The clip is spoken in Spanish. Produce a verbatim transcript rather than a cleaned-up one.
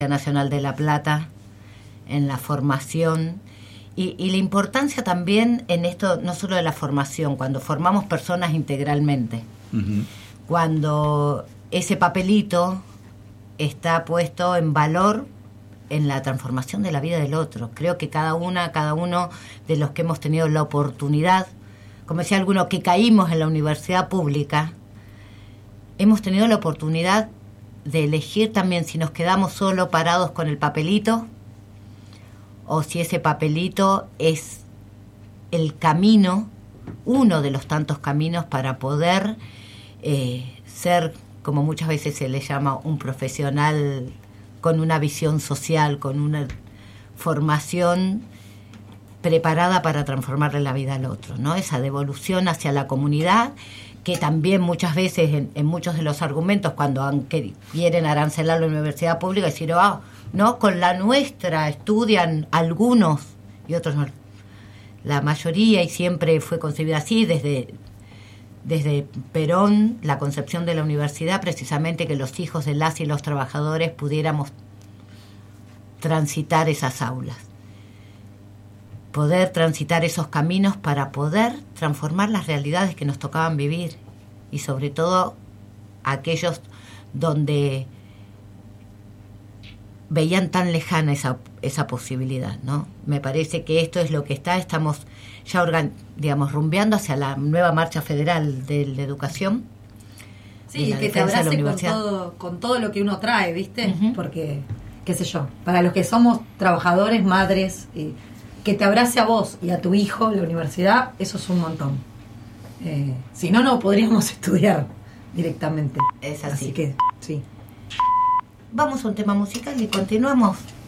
Nacional de La Plata, en la formación y, y la importancia también en esto, no solo de la formación, cuando formamos personas integralmente, uh-huh. Cuando ese papelito está puesto en valor en la transformación de la vida del otro. Creo que cada una, cada uno de los que hemos tenido la oportunidad, como decía alguno, que caímos en la universidad pública, hemos tenido la oportunidad de elegir también si nos quedamos solo parados con el papelito o si ese papelito es el camino, uno de los tantos caminos para poder eh, ser, como muchas veces se le llama, un profesional con una visión social, con una formación preparada para transformarle la vida al otro, ¿no? Esa devolución hacia la comunidad, que también muchas veces en, en muchos de los argumentos cuando han, que quieren arancelar la universidad pública, decir, ah, no, con la nuestra estudian algunos y otros no. La mayoría, y siempre fue concebida así, desde, desde Perón, la concepción de la universidad, precisamente que los hijos de las y los trabajadores pudiéramos transitar esas aulas, poder transitar esos caminos para poder transformar las realidades que nos tocaban vivir, y sobre todo aquellos donde veían tan lejana esa, esa posibilidad, ¿no? Me parece que esto es lo que está, estamos ya, organ, digamos, rumbeando hacia la nueva marcha federal de la educación. Sí, y que te abrace con todo, con todo lo que uno trae, ¿viste? Uh-huh. Porque, qué sé yo, para los que somos trabajadores, madres, y que te abrace a vos y a tu hijo la universidad, eso es un montón. Eh, si no, no podríamos estudiar directamente. Es así. Así que, sí. Vamos a un tema musical y continuamos.